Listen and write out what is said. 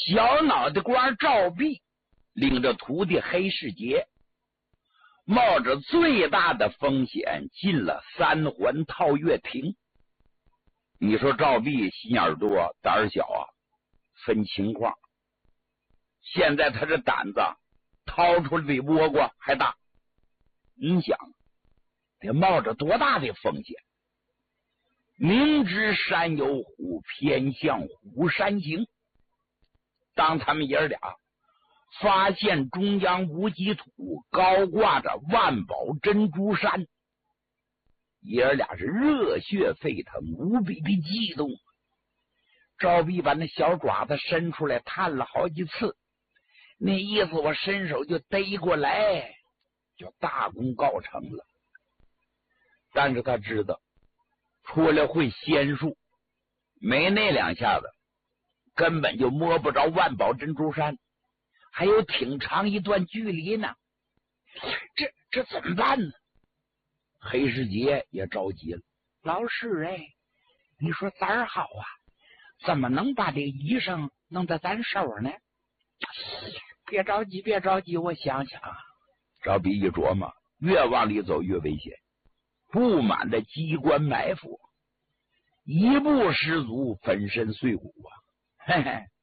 小脑袋瓜赵弼领着徒弟黑世杰，冒着最大的风险进了三环套月亭。你说赵弼心眼多胆儿小啊，分情况。现在他这胆子掏出来比倭瓜还大，你想得冒着多大的风险？明知山有虎，偏向虎山行。当他们爷俩发现中央无极土高挂着万宝珍珠山，爷俩是热血沸腾，无比的激动。赵弼把那小爪子伸出来探了好几次，那意思我伸手就逮过来，就大功告成了。但是他知道出来会仙术，没那两下子根本就摸不着万宝珍珠山，还有挺长一段距离呢。这怎么办呢？黑世杰也着急了。老师哎，你说咱儿好啊，怎么能把这医生弄到咱手呢？别着急，别着急，我想想啊。赵弼一琢磨，越往里走越危险，布满的机关埋伏，一步失足粉身碎骨啊！嘿嘿，